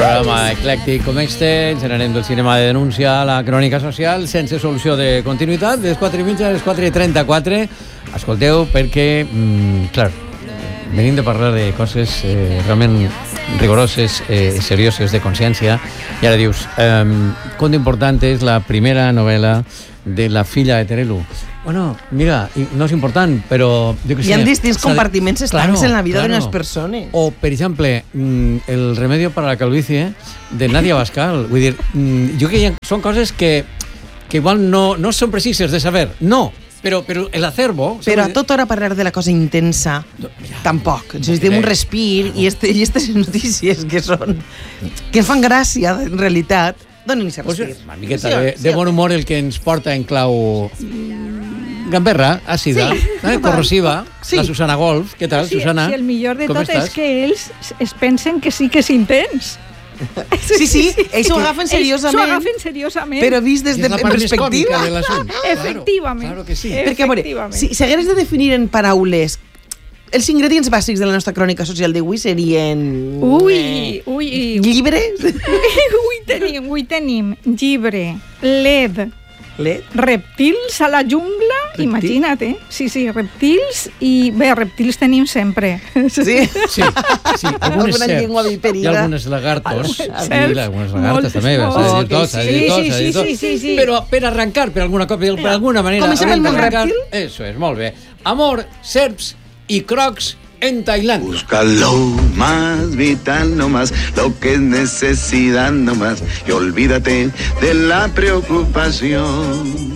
programa eclèctic com este, generem del cinema de denúncia a la crònica social sense solució de continuïtat, de les 4:30 a les 4:34. Escolteu, perquè, clar, venim de parlar de coses realment rigoroses, serioses, de consciència, i ara dius, com d'important és la primera novel·la de la filla de Terelu. Bueno, mira, no és important, però... Hi ha distints compartiments estancs en la vida de les persones. O, per exemple, El remedio para la calvicie, de Nadia Bascal. Vull dir, jo que són coses que igual no són precises de saber. No, però el acervo... Però a tota hora parlar de la cosa intensa, tampoc. Necessitem un respir i aquestes notícies que fan gràcia, en realitat, donen-se respir. Una miqueta de bon humor el que ens porta en clau... gamberra, àcida, corrosiva, la Susana Golf. Què tal, Susana? Sí, el millor de tot és que ells es pensen que sí que és intens. Sí, ells s'ho agafen seriosament. Però vist des de perspectiva. Efectivament. Claro que sí. Perquè, a veure, si hagués de definir en paraules els ingredients bàsics de la nostra crònica social d'avui serien... Llibres? Avui tenim llibre, LED, reptils a la jungla, imagina't, Sí, reptils, i bé, reptils tenim sempre. Sí, algunes serps i algunes lagartos. Algunes lagartes també, s'ha de dir tot. Però per arrencar, per alguna manera... Comencem amb un rèptil? Eso és, molt bé. Amor, serps i crocs en Tailandia. Busca lo más vital nomás, lo que es necesidad nomás, y olvídate de la preocupación.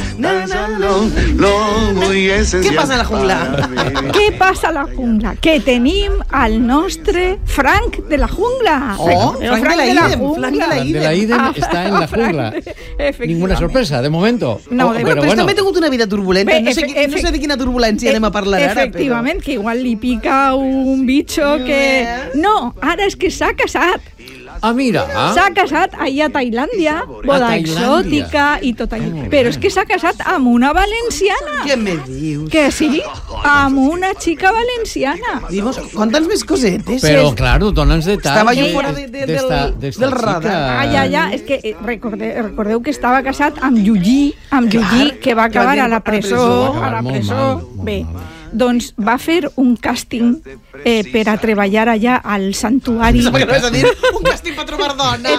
Lo muy esencial. Què passa a la jungla? Què passa a la jungla? Que tenim el nostre Frank de la jungla. Frank de la Idem està en la jungla. Ninguna sorpresa, de momento. No, però també ha tingut una vida turbulenta. No sé de quina turbulència anem a parlar ara. Efectivament, que igual li pica un bitxo que... No, ara és que s'ha casat. Ah, mira. S'ha casat allà a Tailàndia, boda exòtica i tot allò. Però és que s'ha casat amb una valenciana. Què me dius? Que sí, amb una xica valenciana. Conta'ns més cosetes. Però, claro, dona'ns detalls. Estava jo fora del radar. Ja, és que recordeu que estava casat amb Llugí, que va acabar a la presó. Bé, doncs va fer un càsting per a treballar allà al santuari. Un càsting per trobar dona.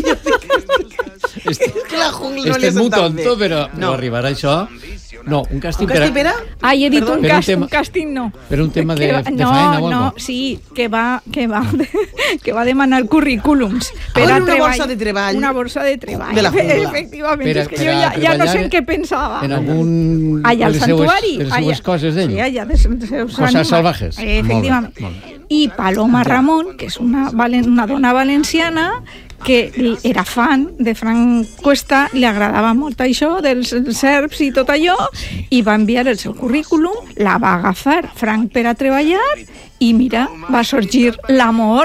És que la jungla no li és tan bé. Però arribarà això... No, un càsting per a... Ai, he dit un càsting no. Per un tema de faena o algo? No, sí, que va demanar currículums per a treballar. Una borsa de treball. De la jungla. Efectivament, és que jo ja no sé en què pensava. En algun... Allà al santuari. De les seues coses d'ell. Sí, allà de les seus animals. Coses salvajes. Efectivament. I Paloma Ramon, que és una dona valenciana, que era fan de Frank Cuesta, li agradava molt això dels serps i tot allò, i va enviar el seu currículum, la va agafar Frank per a treballar, i mira, va sorgir l'amor.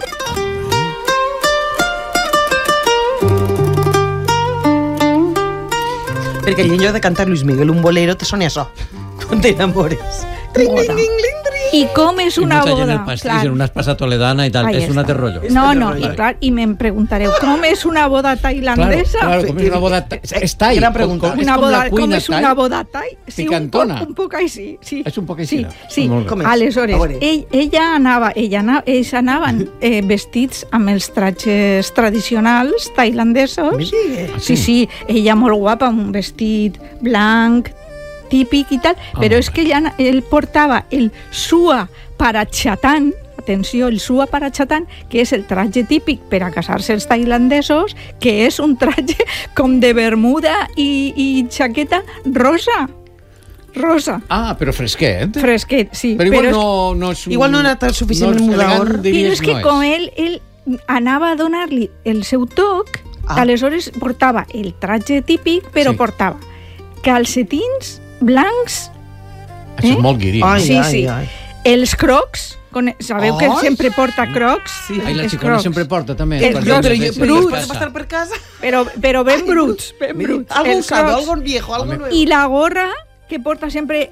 Perquè el lloc de cantar Luis Miguel un bolero te sona això, quan t'enamores. I com és una boda? En el pastís, en una espasa toledana i tal, és una de rotllo. No, i me'n preguntareu, com és una boda tailandesa? Claro, com és una boda... És tai. Com és una boda tai? Picantona. Un poc així. És un poc així. Sí, aleshores, ells anaven vestits amb els trajes tradicionals tailandesos. Sí, ella molt guapa, amb un vestit blanc, típic i tal, però és que ell portava el Sua Parachatan, atenció, el Sua Parachatan, que és el traje típic per a casar-se els tailandesos, que és un traje com de bermuda i xaqueta rosa. Ah, però fresquet. Fresquet, sí. Però no és... Igual no era tan suficientment mudador. Però és que com ell anava a donar-li el seu toc, aleshores portava el traje típic, però portava calcetins blancs. Això és molt guiri. Sí. Els crocs, sabeu que sempre porta crocs? Sí. La xicona sempre porta, també. Bruts. Pasar per casa. Però ben bruts. Algun viejo, algo nuevo. I la gorra, que porta sempre...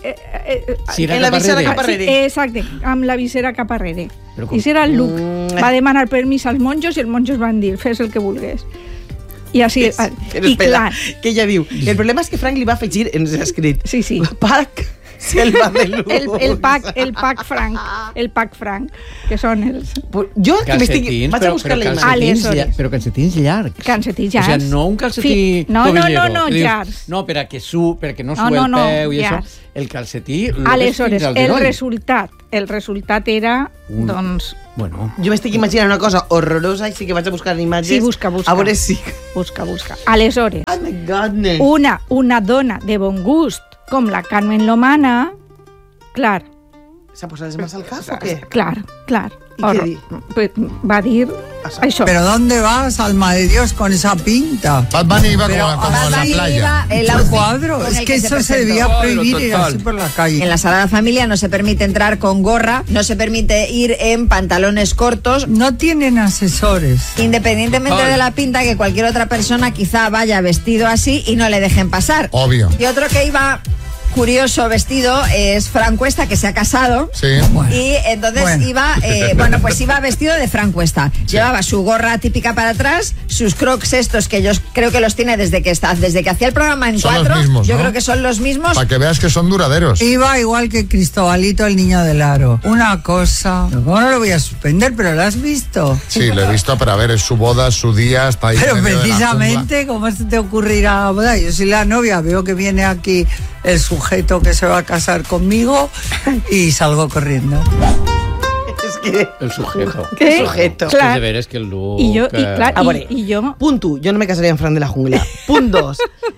en la visera cap arrere. Sí, exacte, amb la visera cap arrere. I serà el Luc. Va demanar permís als monjos i els monjos van dir, fes el que vulgues. I així... Però espera, que ella diu, el problema és que Frank li va afegir, ens ha escrit, sí. Pac Selva de Luc. El Pac Frank, que són els... Jo que m'estic... Vaig a buscar la imatge. Però calcetins llargs. Calcetins llargs. O sigui, no un calcetí tobillero. No, llargs. No, perquè no sube el peu i això. El calcetí... Aleshores, el resultat era, doncs... Bueno. Jo m'estic imaginant una cosa horrorosa, així que vaig a buscar imatges. Sí, busca. A veure si... Busca. Aleshores, oh my godness. Una dona de bon gust, com la Carmen Lomana, clar. ¿Se ha posado más al cap o qué? Clar. ¿Y qué di? Va dir això. ¿Pero dónde vas, alma de Dios, con esa pinta? Bad Bunny iba como a la playa. El cuadro, es que eso se debía prohibir ir así por la calle. En la Sagrada Familia no se permite entrar con gorra, no se permite ir en pantalones cortos. No tienen asesores. Independientemente de la pinta, que cualquier otra persona quizá vaya vestido así y no le dejen pasar. Obvio. Y otro que iba... curioso vestido es Fran Cuesta, que se ha casado. Sí. Y entonces iba vestido de Fran Cuesta. Sí. Llevaba su gorra típica para atrás, sus crocs estos que yo creo que los tiene desde que hacía el programa en son 4. Los mismos, yo ¿no? creo que son los mismos. Para que veas que son duraderos. Iba igual que Cristobalito, el niño del aro. Una cosa, ¿cómo no lo voy a suspender? ¿Pero lo has visto? Sí, lo he visto, pero a ver, es su boda, su día, está ahí. Pero precisamente, ¿cómo se te ocurrirá la boda? Yo soy la novia, veo que viene aquí el sujeto que se va a casar conmigo y salgo corriendo. Es que... El sujeto. ¿Qué? El sujeto. Clar. És de veres que el Luc... I jo... Punt 1, jo no me casaria amb Fran de la Jungla. Punt 2,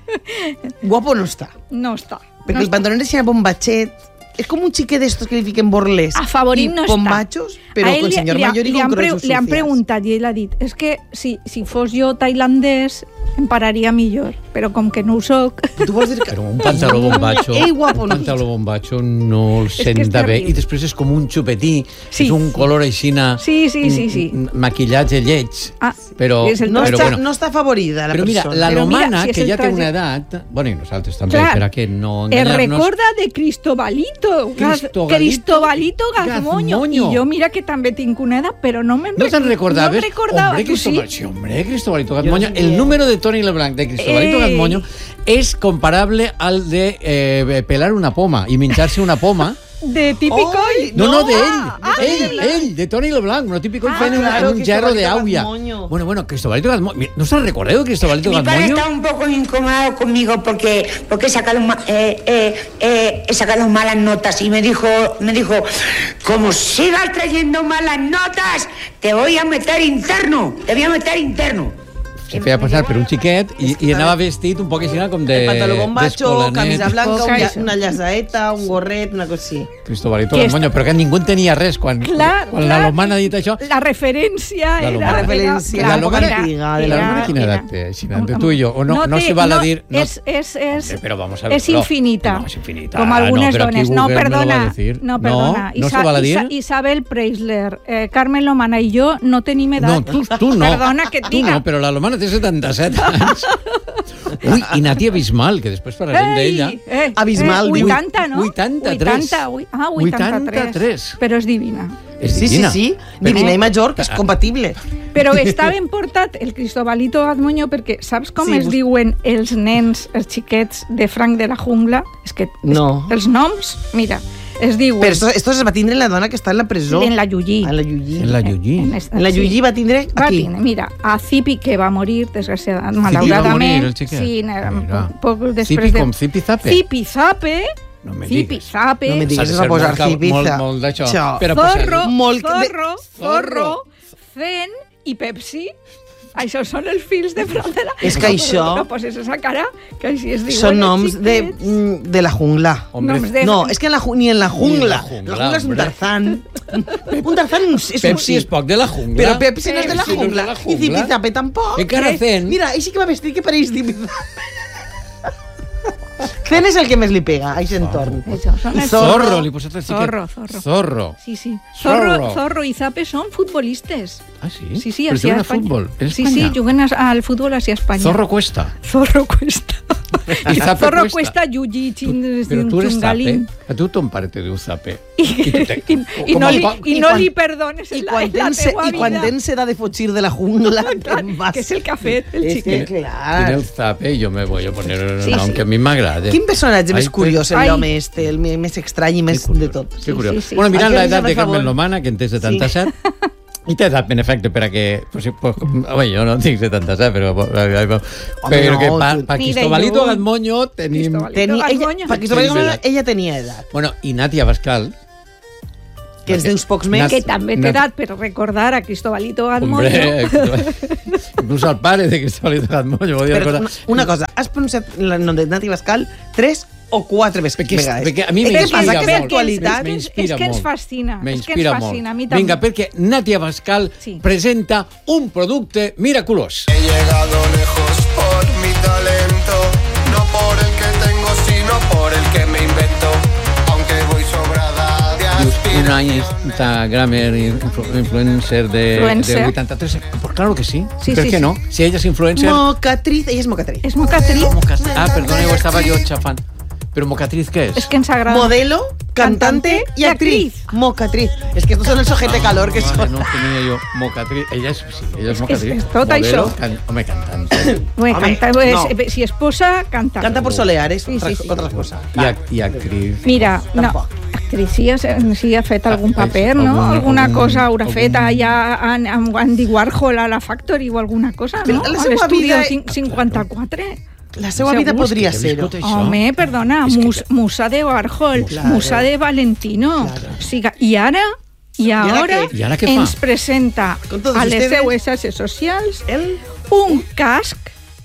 guapo no està. No està. Perquè el pantalón de bombatxet és com un xiquet d'estos que li fiquen borles. Afavorit no està. Bombachos, però con senyor mayor i con crossos sucias. Li han preguntat i ell ha dit, és que si fos jo tailandès em pararia millor, però com que no ho soc... Tu vols dir que... Però un pantaló bombacho, guapo, un pantaló bombacho no el senta bé. I després és com un xupetí, és un color aixina... Sí. Maquillatge lleig. Però no està afavorida la persona. Però mira, la Lomana, que ja té una edat... Bueno, i nosaltres també, per a que no enganyar-nos... recorda de Cristobalito Gazmoño. I jo mira que també tinc una edat, però no me'n recordaves. No te'n recordaves? Hombre, Cristobalito Gazmoño. El número de Tony Leblanc de Cristobalito Gazmoño es comparable al de pelar una poma y mincharse una poma. De típico... No, de él, de Tony Leblanc, no típico en un jarro de agua. Bueno, Cristobalito Gazmoño. ¿No se recordado de Cristobalito Gazmoño? Mi padre está un poco incómodo conmigo porque he sacado malas notas y me dijo, como sigas trayendo malas notas, te voy a meter interno. Se feia passar per un xiquet i anava vestit un poc així com de... El pantaló bombacho, camisa blanca, una llaçaeta, un gorret, una cosa així. Cristobalito Gazmoño, però que ningú tenia res quan la Lomana ha dit això. La referència era... La Lomana quina edat té? Entre tu i jo? O no se val a dir... És infinita. No, és infinita. Com algunes dones. No, perdona. No se val a dir? Isabel Preisler, Carmen Lomana i jo no tenim edat. No, tu no. Perdona que et diga. Tu no, però la Lomana té 77 anys. Ui, i Nati Abismal, que després parlarem d'ella. Abismal, 80, no? 83. 83. Però és divina. És divina. Sí. Divina i major, que és compatible. Però està ben portat el Cristobalito Gazmoño perquè saps com es diuen els nens, els xiquets de Frank de la Jungla? És que els noms, mira... Es diu... Però esto es va tindre la dona que està en la presó. En la Llugí. En la Llugí. En la Llugí va tindre aquí. Mira, a Zipi, que va morir, desgraciadament, malauradament. Sí, poc després de... Com Zipi Zape? Zipi Zape. No me digues. No me digues, es va posar Zipi Zape. Molt d'això. Zorro, Zen i Pepsi. Això són els fills de Fran de la... És que això... No poses esa cara, que així es diuen. Són noms de la jungla. No, és que ni en la jungla. La jungla és un Tarzán. Un Tarzán és... Pepsi és poc de la jungla. Però Pepsi no és de la jungla. I Zipi Zape tampoc. Que cara Zen. Mira, ell sí que va vestir que pareix Zipi Zape. Zen és el que més li pega, a aquest entorn. Zorro, li posat el xiquet. Zorro. Sí. Zorro i Zape són futbolistes. Ah, sí? Sí, però juguen a futbol. Sí, juguen al futbol hacia Espanya. Zorro Cuesta. I zape Zorro cuesta yuyi, Però tu eres zape. chungalín. A tu ton pare te diu zape. I no li perdones I la quan tens teua i quan vida. tens edad de fugir de la jungla, Clar, que és el que ha fet el xiquet. En el zape yo me voy a poner Sí, un nom sí. que a mi m'agrada. Quin personatge més curiós, Ai. l'home este, el més estrany i més de tot. Qué curioso. sí. Bueno, mirant Hay que l'edat hacerme de Carmen favor. Lomana, que en té 77, i té edat, en efecte, per a que... Pues, home, jo no tinc 77, però Home, que no, pa Ni de Cristobalito lluny. Gadmoño tenim... Ella tenia edat. Bueno, i Natia Bascal, Que ens dius pocs més. Que també té edat per recordar a Cristobalito Gadmoño. hombre, inclús el pare de Cristobalito Gadmoño, volia Però recordar... una cosa, has pronunciat el nom de Nati Bascal 3 o 4 vegades. Perquè a mi Què passa, m'inspira que és molt. actualitat? M'inspira És que ens molt. fascina. M'inspira és que ens molt. fascina, a mi també. Vinga, perquè Natia Bascal Sí. presenta un producte miraculós. He llegado lejos por mi talento, no por el que tengo, sino por el que me invento, aunque voy sobrada de Dius, un aspiración. Instagramer, influencer de 83. Pues claro que sí. Sí, ¿Por sí, qué sí. no? Si ella es influencer... Mocatriz, ella és mocatriz. És mocatriz. Ah, perdona, ho estava jo xafant. Però mocatriz què és? És que ens agrada. Modelo, cantante y actriz. Mocatriz. Es que estos son el sojete calor que Vale, son. no tenia jo. Mocatriz. Ella és, sí, ella és que mocatriz. és tot Modelo, això. Home, cantante. Bé, Home, canta, no. si es posa, canta. Canta por soleares, Sí, sí, sí. otras cosas. I actriz. Mira, no, Tampoc. actriz sí ha fet algun paper, no? algun- Alguna algun- cosa haurà algun- fet allà amb Andy Warhol a la Factory o alguna cosa, Però no? la A seva l'Estudio vida- 54. La seva vida Segur podria que he ser-ho. viscut això. Home, perdona, És que- musa de Warhol, Claro. musa de Valentino. Claro. O sigui, i ara què? I ara què fa? ens presenta Con todos a les ustedes. seues xarxes socials El... un casc,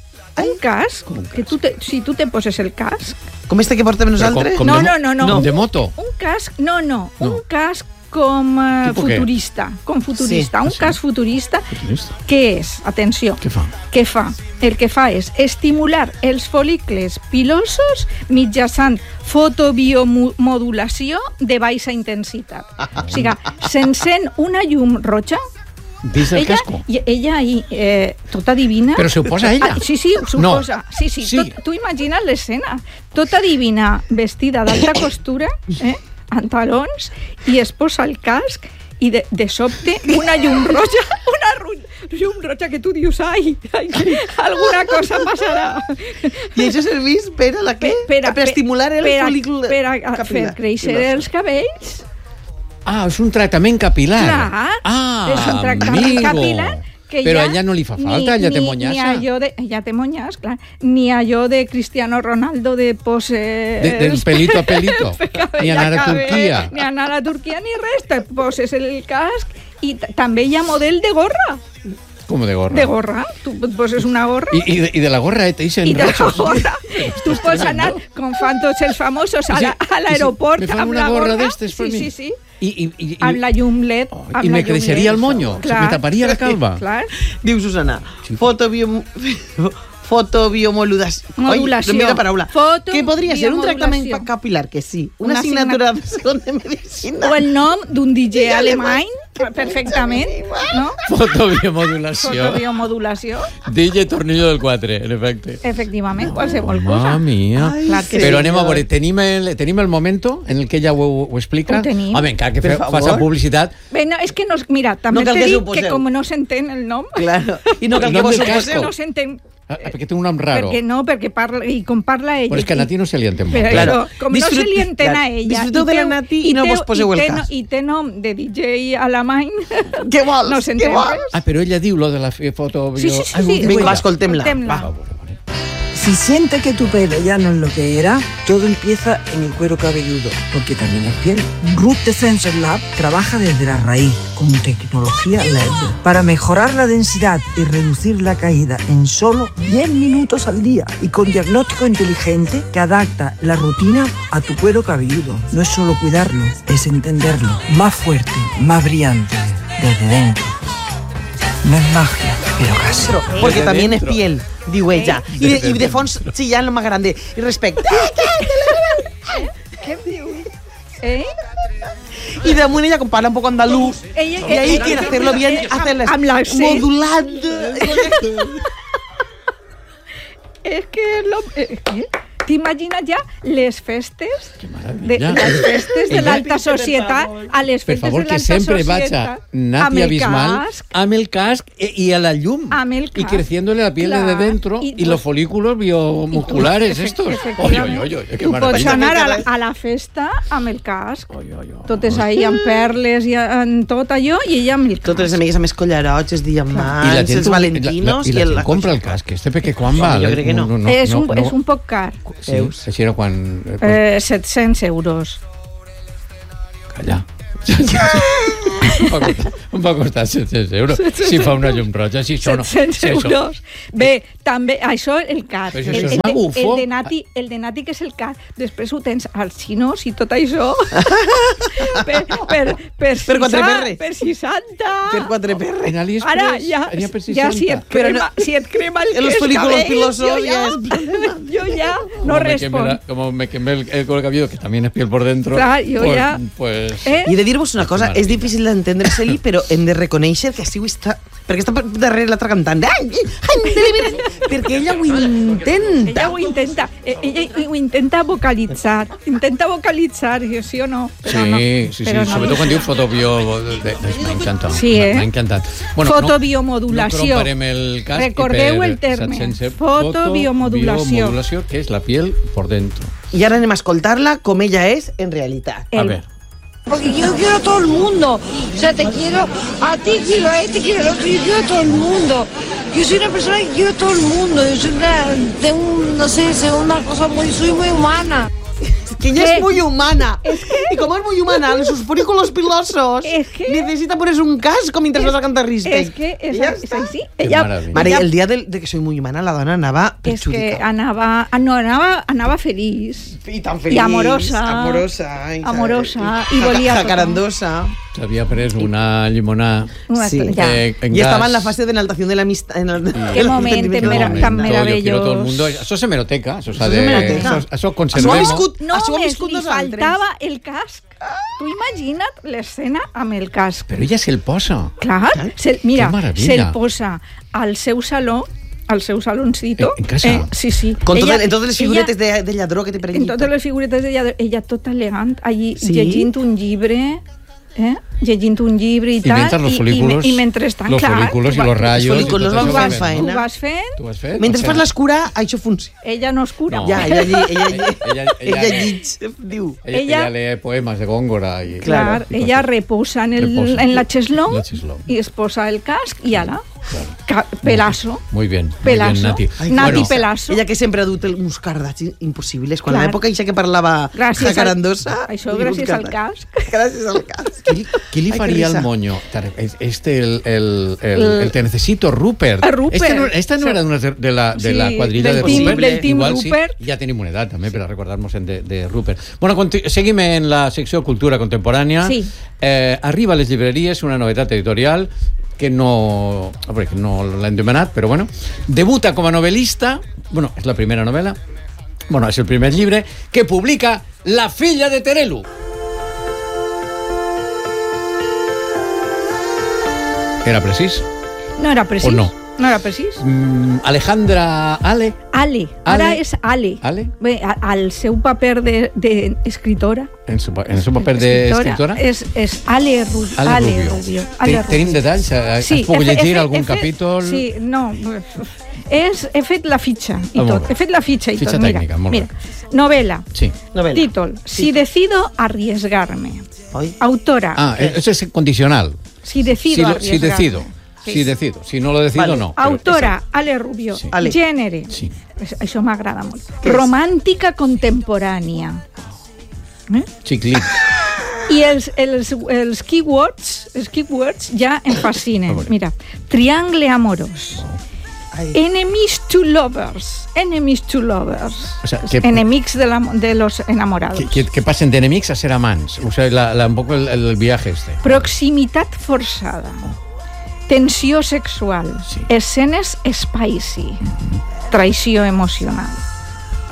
que si tu te poses el casc, Com este que portem nosaltres? Com No, de no, no. De moto? un casc, un casc com Tipo què? futurista, Sí. un casc futurista. Futurista. Què és? Atenció. Què fa? Què fa? El que fa és estimular els folículos pilosos mitjançant fotobiomodulació de baixa intensitat. O sigui, s'encén una llum roja. Dins del casco? Ella ahí, tota divina. Però s'ho posa ella? Sí, sí, s'ho No. posa. Sí, sí. Sí. Tu imagina't l'escena. Tota divina, vestida d'alta costura, amb talons, i es posa el casc i de sobte una llum roja, llum roja que tu dius, ai, alguna cosa passarà. I això serveix per a la què? Per estimular el folícul per a capilar. fer créixer els cabells. Ah, és un tractament capilar. Clar, Ah, és un tractament amigo. capilar que Però ja a ella no li fa falta, ella té monyassa. Ni allò de, ella té monyàs, clar. Ni allò de Cristiano Ronaldo de pose... De pelito a pelito. Ni anar a Turquia. Ni anar a Turquia ni res. Te poses el casc i també hi ha model de gorra. Com de gorra? De gorra. Tu et poses una gorra I de la gorra t'eixen i de la rojos. gorra tu pots anar, com fan tots els famosos, a l'aeroport me fan amb una la gorra gorra. d'estes per mi. Sí, sí, sí. I Amb la llum LED. amb I la me llum creixeria LED. el moño, se me taparia la calva. Clar. Diu Susana, fotobiomodulació. Modulació. Mira paraula. Que podria ser un tractament Fotobiomodulació. capilar, que sí. Una Una assignatura de segon de medicina. O el nom d'un DJ alemany, perfectament, no? Fotobiomodulació. Fotobiomodulació, DJ Tornillo del 4, en efecte. efectivament, qualsevol cosa. Mamma mia. Ai, Clar que Però sí. anem a veure, tenim el momento en el que ella ho explica? Ho tenim. Home, encara que Per faça favor. publicitat. Bé, no, és que no, mira, també No cal t'he que dit suposeu. que com no s'entén el nom, Claro. I no cal El que nom vos del ho casco. poseu. no s'entén. Perquè té un nom raro. Perquè no, perquè parla, i com parla ella... Però és que a Nati no se li entén molt. Però Claro. això, com no se li entén a ella... Disfruteu de la Nati i no vos poseu el casc. I té nom de DJ alemany... Què vols? No s'entén Què vols? res. Ah, però ella diu lo de la foto... Sí, sí, sí. Ah, ho sí. diu Vinga, ella. escoltem-la. Escoltem-la. Si sientes que tu pelo ya no es lo que era, todo empieza en el cuero cabelludo, porque también es piel. Root Sensor Lab trabaja desde la raíz con tecnología LED para mejorar la densidad y reducir la caída en solo 10 minutos al día y con diagnóstico inteligente que adapta la rutina a tu cuero cabelludo. No es solo cuidarlo, es entenderlo. Más fuerte, más brillante, desde dentro. No es magia, pero casi. Porque también es piel, diu ella. I de fons chillant lo más grande. I respecte. Què em diu? Y damunt ella com parla un poco andaluz. Ella- Y ahí ella- quiere hacerlo bien, hacerlas amb l'accent. modulando. T'imagines ja les festes de l'alta societat a les Per festes favor, de que l'alta sempre vaig a societat Natia Bisbal amb el casc y a la llum y creciéndole la piel de dentro y los folículos biomusculares estos. Tu pots anar a la festa amb el casc, totes ahí amb perles i amb tot allò, i ella amb el casc. Totes les amigues amb els collarots, els diamants, els valentinos... I la gent compra el casc, perquè quan va? Jo crec que no. És un poc car. Sí, així era quan... 700 euros. Calla. On va costar 700 euros? Si fa una llum roja, si això no... 700 euros. Bé, també, això el car. Però això és magufo. El de Nati, que és el car. Després ho tens als xinos i tot això. Per 4 per 60. Per 4 perres. En AliExpress. Ara, ja si et crema el folículos pilosos, yo ya no respondo. Como me quemé el cabello, que también es piel por dentro. Clar, jo ja... I he de dir-vos una cosa, és difícil d'entendre-se-li, però hem de reconèixer que així ho està... Perquè està darrere l'altra cantant. Perquè ella ho intenta. Ella ho intenta vocalitzar. Sí o no? Sí, sobretot quan diu fotobio... M'ha encantat. M'ha encantat. Fotobiomodulació. No romperem el casc. Recordeu el terme. Fotobiomodulació. Que és la piel por dentro. I ara anem a escoltar-la com ella és en realitat. A ver. Porque yo quiero a todo el mundo. O sea, te quiero a ti, quiero a este, quiero al otro. Yo quiero a todo el mundo. Yo soy una persona que quiero a todo el mundo. Yo soy soy muy humana. Que ella es muy humana. Y como es muy humana, en sus folículos pilosos necesita ponerse un casco mientras vas a cantar respect. Es que es así. Mare, el dia de que soy muy humana, la dona anava perjudica. És que anava feliç. I tan feliç. I amorosa. Amorosa. I volia jacarandosa. S'havia pres una llimonada. Sí. Y estaba en la fase de enaltación de la amistad. Qué momento tan maravilloso. Eso es hemeroteca. Eso conservemos. Només li faltava el casc. Tu imagina't l'escena amb el casc. Però ella se'l posa. Clar, mira, se'l posa al seu saló, al seu saloncito. ¿En casa? Sí. En totes les figuretes de lladró que té per allí. En totes les figuretes de lladró. Ella tot elegant, allí llegint un llibre... llegint un llibre i tal, i mentrestant, los folículos i los rayos. Los folículos van fent feina. Tu vas fent? Mentre fas l'escura, això funciona. Ella no es cura. Ja, ella diu. Ella lee poemes de Góngora. Clar, ella reposa en la xeslong i es posa el casc i ala. Pelazo. Muy bien, Nati. Nati Pelazo. Ella que sempre ha dut uns cardats impossibles. Quan a l'època eixa que parlava jacarandosa... Això gràcies al casc. Gràcies al casc. ¿Qué le faría al moño? El te necesito, Rupert. Esta no era de la cuadrilla de Rupert. Del team Igual Rupert. Sí, ja tenim una edat també per a recordar-nos de Rupert. Bueno, seguim en la secció Cultura Contemporània. Sí. Arriba a les llibreries una novetat editorial que no l'hem demanat, però bueno. Debuta com a novel·lista, bueno, és la primera novel·la, bueno, és el primer llibre, que publica La filla de Terelu. Era precís? No era precís. O no? No era precís. Alejandra Ale. Ara és Ale. Bé, al seu paper d'escritora. En su paper d'escriptora? És Ale Rubio. Tenim detalls? Has pogut llegir algun capítol? Sí, no. He fet la fitxa i tot. He fet la fitxa i tot. Fitxa tècnica, molt bé. Novel·la. Sí. Títol. Si decido arriesgarme. Autora. Eso es condicional. Si decido arriesgarme. Si decido. Si no lo decido, no. Autora, Ale Rubio. Sí. Gènere. Sí. Això m'agrada molt. Romàntica contemporània. Xiclit. I els keywords ja em fascinen. Mira, triangle amorós. Enemies to lovers. O sea, enemics de los enamorados. Que pasen de enemics a ser amants. O sea, un poco el viaje este. Proximitat forçada. Tensió sexual. Escenes spicy. Traïció emocional.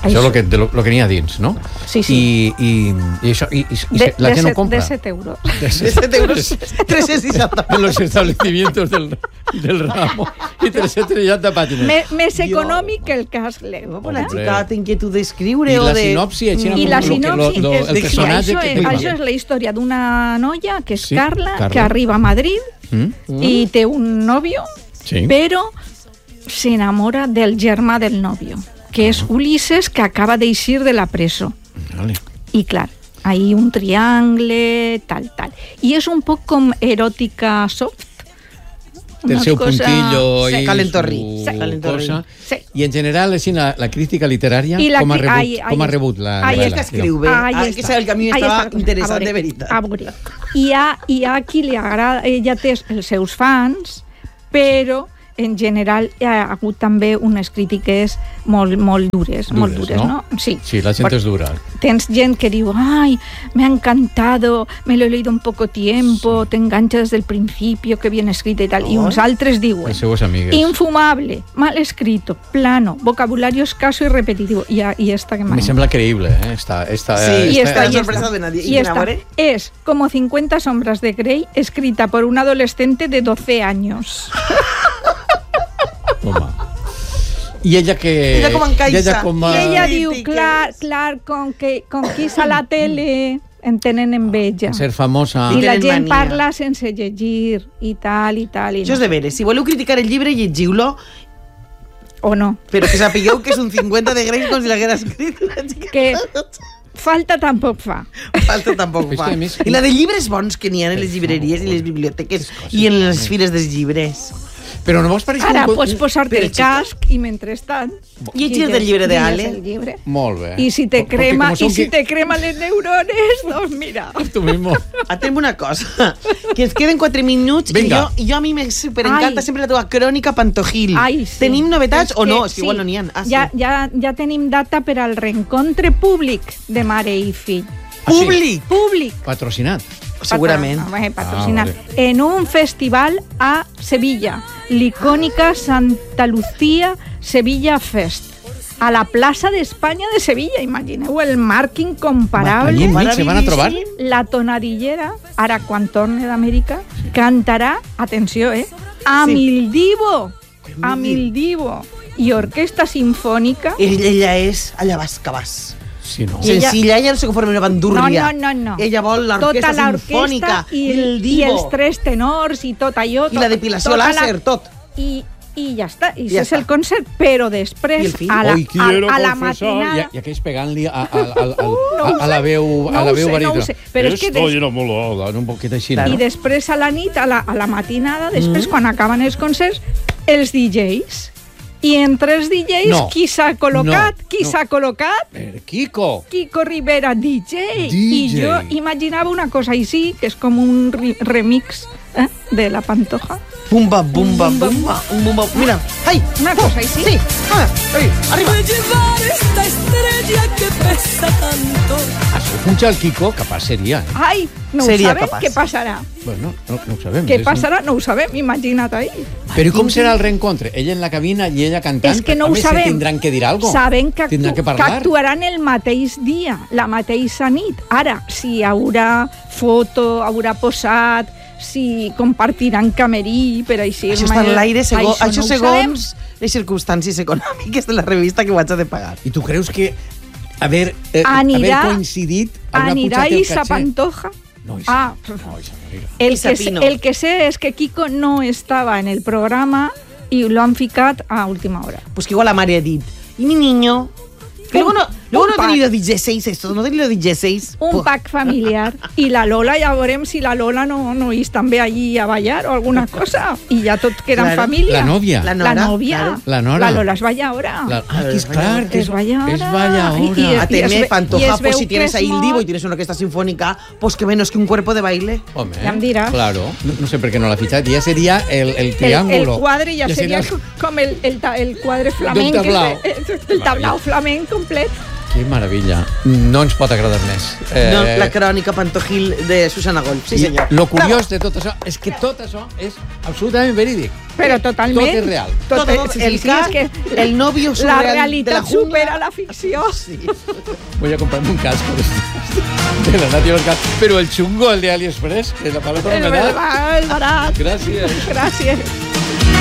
Això és lo que n'hi ha dins, no? Sí. I això... la gent ho compra. De 7 euros. De 7 euros, 360. En los establecimientos del ramo. I 330 pàgines. Més econòmic que el cas Lego. La xica té inquietud d'escriure o de... I la sinopsi, I la sinopsi el personatge que... Això és la història d'una noia, que és Carla, que arriba a Madrid i té un nòvio, però s'enamora del germà del nòvio, que és Ulises, que acaba d'eixir de la presó. I clar, ahí un triangle, tal. I és un poc com eròtica soft. Del seu puntillo i calentorri. Sí. I en general, la crítica literària, com ha rebut la novel·la? Que escriu bé. Que és el que a mi m'estava interessant de veritat. Hi ha qui li agrada, ella té els seus fans, però en general hi ha hagut també unes crítiques molt dures, ¿no? Sí, la gent és dura. Tens gent que diu, ay, me ha encantado, me lo he leído en poco tiempo, te engancha desde el principio, que bien escrita y tal. Y uns altres diuen, infumable, mal escrito, plano, vocabulario escaso y repetitivo. Y esta que me sembla creíble, ¿eh? Esta sorpresa de nadie. Y esta es como 50 sombras de Grey, escrita por un adolescente de 12 años. Home. I ella que... Ella com encaixa. I ella diu, clar, com qui és a la tele en tenen enveja. Ser famosa. I la gent parla sense llegir i tal. Això és de veres. Si voleu criticar el llibre, llegiu-lo. O no. Però que sapigueu que és un 50 de Grey com si l'haguera escrit. Que falta tampoc fa. I la de llibres bons que n'hi ha en les llibreries i les biblioteques i en les fires dels llibres. Però no vols pareixer... Ara pots posar-te el casc i mentrestant... Llegir del llibre d'Ale. Molt bé. I si te crema les neurones, doncs mira. Tu mismo. Atem una cosa, que ens queden 4 minuts i jo a mi me superencanta sempre la teva crònica Pantojil. Tenim novetats o no? És que igual no n'hi ha. Ja tenim data per al reencontre públic de mare i fill. Públic? Patrocinat. Segurament. Patrocinat. En un festival a Sevilla, l'icònica Santa Lucía Sevilla Fest, a la plaça d'Espanya de Sevilla. Imagineu el marc incomparable. Se van a trobar? La tonadillera, ara quan torne d'Amèrica, cantarà, atenció, Amildivo i orquestra sinfònica. Ella és allà vas que vas. Sí, no. Senzilla, ella no se conforma una bandúrria. No. Ella vol l'orquestra sinfònica i els 3 tenors i tot allò. I la depilació làser, tot. I ja està. I és el concert, però després a la matinada... I aquells pegant-li a la veu barítono. No ho sé. Però és que un poquet així. I després a la nit, a la matinada, després quan acaben els concerts, els DJs. I entre els DJs, qui s'ha col·locat? S'ha col·locat? Kiko Rivera, DJ. I jo imaginava una cosa així, que és com un remix de la Pantoja. Bumba. Mira, ai, una cosa així. Sí, arriba. Això punxa el Kiko, capaz seria. Ai, no ho sabem, què passarà? Bueno, no ho sabem. Què passarà? No ho sabem, imagina't ahí. Però com serà el reencontre? Ella en la cabina i ella cantant? És que no ho sabem. Tindran que dir alguna cosa? Sabem que actuaran el mateix dia, la mateixa nit. Ara, si hi haurà foto, haurà posat, si compartiran camerí, per així... Això està en l'aire, això segons les circumstàncies econòmiques de la revista que ho haig de pagar. I tu creus que haver coincidit anirà Isa Pantoja? No, el que sé és que Kiko no estava en el programa i lo han ficat a última hora. Pues que igual la mare ha dit, i mi niño... Luego no he tenido 16 esto, no he tenido 16. Un pack familiar. I la Lola, ja veurem si la Lola no és també allí a ballar o alguna cosa. I ja tot queda en família. La novia. La novia. La nora. La Lola es balla ahora. Que és clar, que es balla ahora. Ateme, Pantoja, pues si tienes ahí el Divo y tienes una orquesta sinfónica, pues que menos que un cuerpo de baile. Home, ja em diràs. Claro. No sé per què no l'ha fitxat. Ja seria el triángulo. El quadre ja seria com el quadre flamenc. El tablao flamenc complet. Que meravella. No ens pot agradar més. La crònica Pantojil de Susana Golf. Sí, senyor. Lo curiós de tot això és que tot això és absolutament verídic. Però totalment. Tot és real. El novio surreal la realitat de la supera la ficció. Sí. Voy a comprarme un casco de la Nati Orca, pero el chungo, el de AliExpress, que la palabra no me da. El barat. Gràcies. Gràcies.